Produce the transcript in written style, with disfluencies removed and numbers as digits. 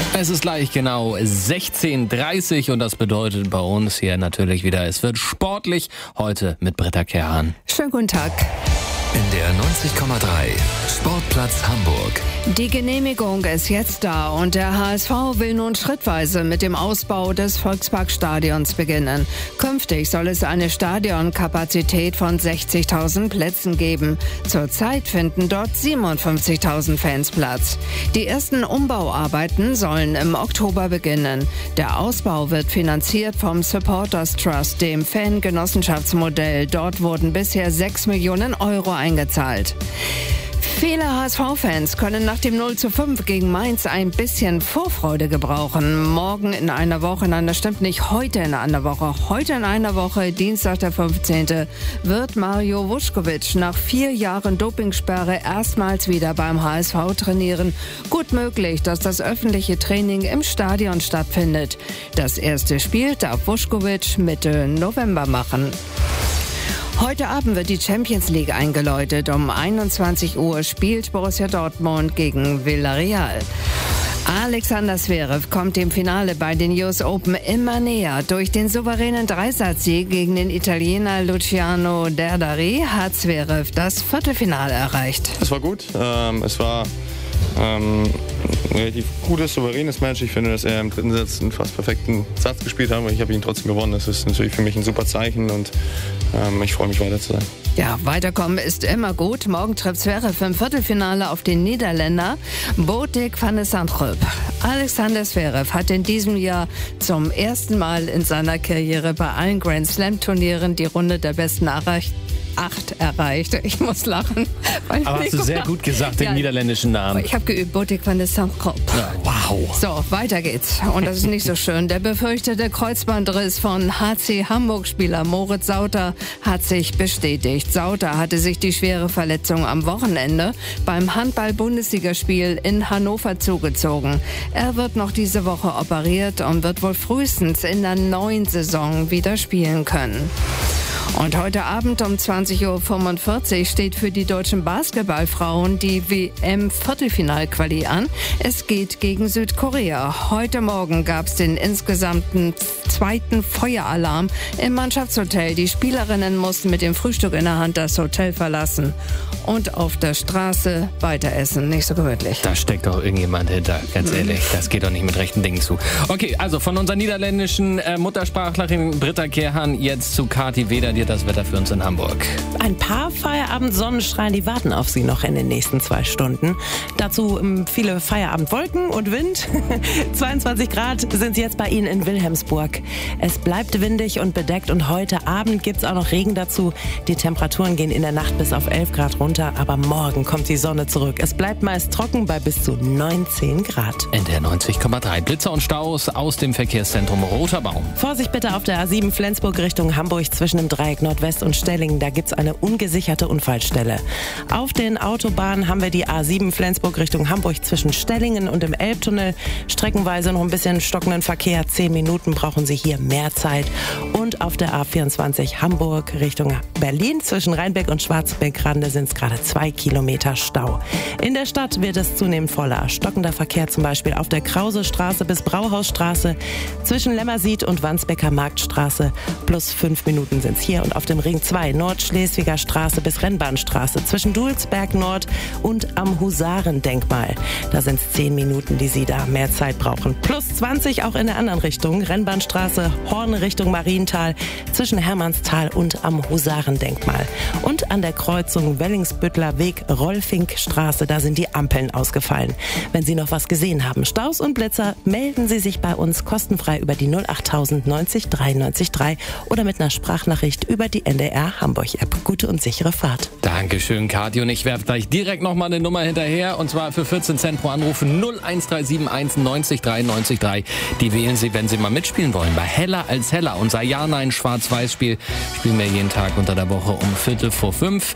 Es ist gleich genau 16:30 und das bedeutet bei uns hier natürlich wieder, es wird sportlich heute mit Britta Kerhan. Schönen guten Tag. In der 90,3 Sportplatz Hamburg. Die Genehmigung ist jetzt da und der HSV will nun schrittweise mit dem Ausbau des Volksparkstadions beginnen. Künftig soll es eine Stadionkapazität von 60.000 Plätzen geben. Zurzeit finden dort 57.000 Fans Platz. Die ersten Umbauarbeiten sollen im Oktober beginnen. Der Ausbau wird finanziert vom Supporters Trust, dem Fangenossenschaftsmodell. Dort wurden bisher 6 Millionen Euro eingezahlt. Viele HSV-Fans können nach dem 0:5 gegen Mainz ein bisschen Vorfreude gebrauchen. Morgen in einer Woche, nein, das stimmt nicht, heute in einer Woche, Dienstag der 15., wird Mario Vuskovic nach 4 Jahren Dopingsperre erstmals wieder beim HSV trainieren. Gut möglich, dass das öffentliche Training im Stadion stattfindet. Das erste Spiel darf Vuskovic Mitte November machen. Heute Abend wird die Champions League eingeläutet. Um 21 Uhr spielt Borussia Dortmund gegen Villarreal. Alexander Zverev kommt dem Finale bei den US Open immer näher. Durch den souveränen Dreisatzsieg gegen den Italiener Luciano Derdari hat Zverev das Viertelfinale erreicht. Es war gut. Es war ein relativ gutes, souveränes Match. Ich finde, dass er im dritten Satz einen fast perfekten Satz gespielt hat, aber ich habe ihn trotzdem gewonnen. Das ist natürlich für mich ein super Zeichen und ich freue mich, weiter zu sein. Ja, weiterkommen ist immer gut. Morgen trifft Zverev im Viertelfinale auf den Niederländer Botic van de Sandrup. Alexander Zverev hat in diesem Jahr zum ersten Mal in seiner Karriere bei allen Grand Slam Turnieren die Runde der besten 8 erreicht. Ich muss lachen. Aber hast du sehr gut gesagt, den niederländischen Namen. Ich habe geübt, Botic van de Sandrup. Ja, wow. So, weiter geht's. Und das ist nicht so schön. Der befürchtete Kreuzbandriss von HC Hamburg-Spieler Moritz Sauter hat sich bestätigt. Sauter hatte sich die schwere Verletzung am Wochenende beim Handball-Bundesligaspiel in Hannover zugezogen. Er wird noch diese Woche operiert und wird wohl frühestens in der neuen Saison wieder spielen können. Und heute Abend um 20:45 Uhr steht für die deutschen Basketballfrauen die WM-Viertelfinalquali an. Es geht gegen Südkorea. Heute Morgen gab es den insgesamten 2. Feueralarm im Mannschaftshotel. Die Spielerinnen mussten mit dem Frühstück in der Hand das Hotel verlassen und auf der Straße weiter essen. Nicht so gemütlich. Da steckt doch irgendjemand hinter, ganz ehrlich. Das geht doch nicht mit rechten Dingen zu. Okay, also von unserer niederländischen Muttersprachlerin Britta Kerhan jetzt zu Kathi Weder, die hat das Wetter für uns in Hamburg. Ein paar Feierabend-Sonnenstrahlen, die warten auf Sie noch in den nächsten 2 Stunden. Dazu viele Feierabendwolken und Wind. 22 Grad sind es jetzt bei Ihnen in Wilhelmsburg. Es bleibt windig und bedeckt und heute Abend gibt es auch noch Regen dazu. Die Temperaturen gehen in der Nacht bis auf 11 Grad runter, aber morgen kommt die Sonne zurück. Es bleibt meist trocken bei bis zu 19 Grad. In der 90,3 Blitzer und Staus aus dem Verkehrszentrum Roter Baum. Vorsicht bitte auf der A7 Flensburg Richtung Hamburg zwischen dem Dreieck Nordwest und Stellingen. Da gibt es eine ungesicherte Unfallstelle. Auf den Autobahnen haben wir die A7 Flensburg Richtung Hamburg zwischen Stellingen und dem Elbtunnel. Streckenweise noch ein bisschen stockenden Verkehr. 10 Minuten brauchen Sie hier mehr Zeit. Und auf der A24 Hamburg Richtung Berlin zwischen Rheinbeck und Schwarzbeck-Rande sind es gerade 2 Kilometer Stau. In der Stadt wird es zunehmend voller. Stockender Verkehr zum Beispiel auf der Krausestraße bis Brauhausstraße zwischen Lämmersied und Wandsbeker Marktstraße. Plus 5 Minuten sind es hier. Und auf dem Ring 2 Nordschleswiger Straße bis Rennbahnstraße zwischen Dulsberg Nord und am Husarendenkmal. Da sind es 10 Minuten, die Sie da mehr Zeit brauchen. Plus 20 auch in der anderen Richtung. Rennbahnstraße, Horn Richtung Marienthal zwischen Hermannsthal und am Husarendenkmal. Und an der Kreuzung Wellingsbüttler Weg Rolfinkstraße, da sind die Ampeln ausgefallen. Wenn Sie noch was gesehen haben, Staus und Blitzer, melden Sie sich bei uns kostenfrei über die 08000 90 93 3 oder mit einer Sprachnachricht über die NDR Hamburg-App. Gute und sichere Fahrt. Dankeschön, Kathi. Und ich werfe gleich direkt nochmal eine Nummer hinterher. Und zwar für 14 Cent pro Anruf 01371 90 93 3. Die wählen Sie, wenn Sie mal mitspielen wollen. Bei Heller als Heller. Unser Ja-Nein-Schwarz-Weiß-Spiel spielen wir jeden Tag unter der Woche um 4:45.